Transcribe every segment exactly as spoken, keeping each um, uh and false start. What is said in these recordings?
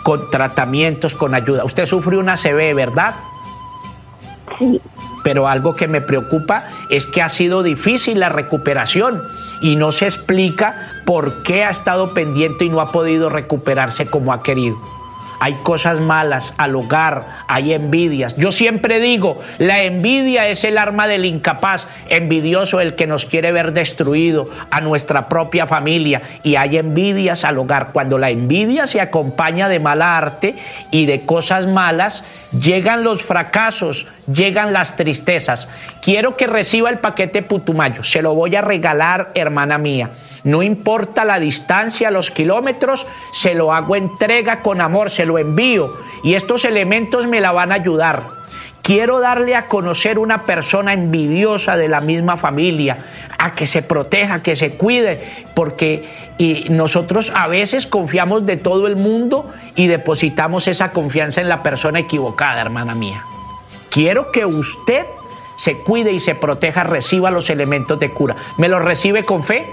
con tratamientos, con ayuda. Usted sufrió una C V, ¿verdad? Sí. Pero algo que me preocupa es que ha sido difícil la recuperación y no se explica por qué ha estado pendiente y no ha podido recuperarse como ha querido. Hay cosas malas al hogar, hay envidias. Yo siempre digo, la envidia es el arma del incapaz, envidioso el que nos quiere ver destruido, a nuestra propia familia. Y hay envidias al hogar. Cuando la envidia se acompaña de mala arte y de cosas malas, llegan los fracasos, llegan las tristezas. Quiero que reciba el paquete Putumayo, se lo voy a regalar, hermana mía. No importa la distancia, los kilómetros, se lo hago entrega con amor, se lo envío. Y estos elementos me la van a ayudar. Quiero darle a conocer una persona envidiosa de la misma familia, a que se proteja, que se cuide, porque y nosotros a veces confiamos de todo el mundo y depositamos esa confianza en la persona equivocada, hermana mía. Quiero que usted se cuide y se proteja, reciba los elementos de cura. ¿Me los recibe con fe?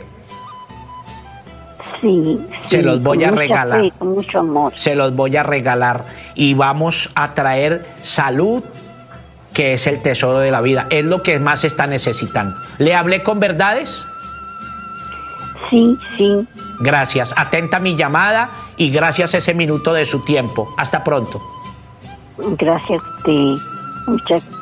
Sí, se sí, los voy a regalar. Fe, con mucho amor. Se los voy a regalar y vamos a traer salud, que es el tesoro de la vida. Es lo que más está necesitando. ¿Le hablé con verdades? Sí, sí. Gracias. Atenta a mi llamada y gracias a ese minuto de su tiempo. Hasta pronto. Gracias a usted. Muchas gracias.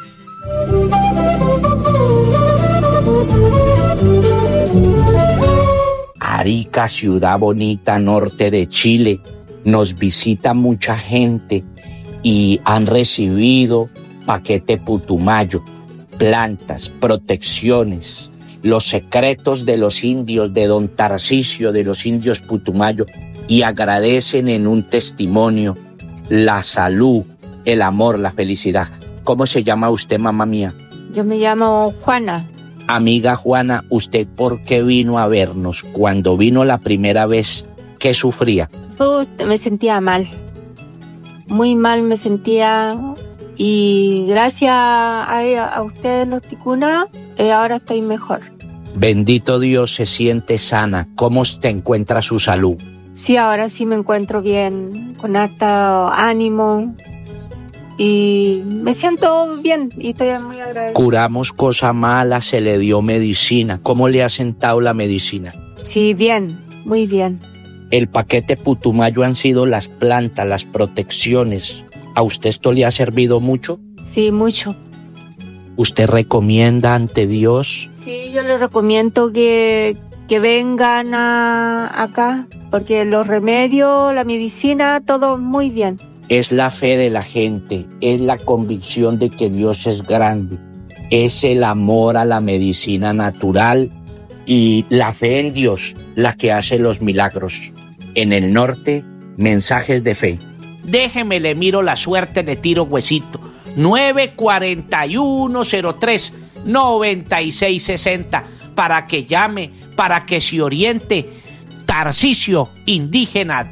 Arica, ciudad bonita, norte de Chile, nos visita mucha gente y han recibido paquete Putumayo, plantas, protecciones, los secretos de los indios, de don Tarcisio, de los indios Putumayo, y agradecen en un testimonio la salud, el amor, la felicidad. ¿Cómo se llama usted, mamá mía? Yo me llamo Juana. Amiga Juana, ¿usted por qué vino a vernos? Cuando vino la primera vez, ¿qué sufría? Uh, me sentía mal. Muy mal me sentía. Y gracias a, a ustedes, los ticunas, eh, ahora estoy mejor. Bendito Dios, se siente sana. ¿Cómo te encuentra su salud? Sí, ahora sí me encuentro bien, con harto ánimo. Y me siento bien y estoy muy agradecida. Curamos cosa mala, se le dio medicina. ¿Cómo le ha sentado la medicina? Sí, bien, muy bien. El paquete Putumayo han sido las plantas, las protecciones. ¿A usted esto le ha servido mucho? Sí, mucho. ¿Usted recomienda ante Dios? Sí, yo les recomiendo que, que vengan a, acá, porque los remedios, la medicina, todo muy bien. Es la fe de la gente, es la convicción de que Dios es grande, es el amor a la medicina natural y la fe en Dios la que hace los milagros. En el norte, mensajes de fe. Déjeme, le miro la suerte, le tiro huesito. nueve cuatro uno cero tres nueve seis seis cero para que llame, para que se oriente. Tarcisio, indígena.